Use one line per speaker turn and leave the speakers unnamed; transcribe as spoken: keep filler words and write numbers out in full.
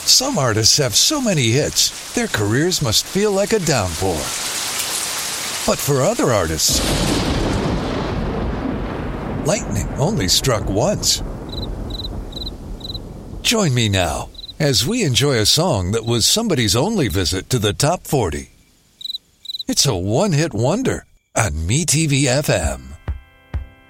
Some artists have so many hits, their careers must feel like a downpour. But for other artists, lightning only struck once. Join me now as we enjoy a song that was somebody's only visit to the top forty. It's a one-hit wonder on MeTV F M.